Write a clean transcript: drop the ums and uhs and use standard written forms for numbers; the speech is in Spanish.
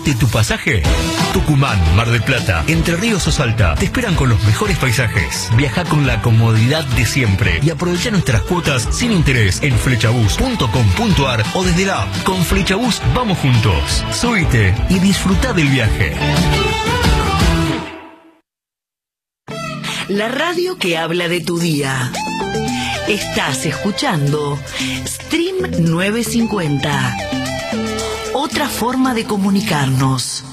¿De tu pasaje? Tucumán, Mar del Plata, Entre Ríos o Salta te esperan con los mejores paisajes. Viaja con la comodidad de siempre y aprovecha nuestras cuotas sin interés en flechabus.com.ar o desde la app. Con Flechabus vamos juntos. Subite y disfruta del viaje. La radio que habla de tu día. Estás escuchando Stream 950. Otra forma de comunicarnos.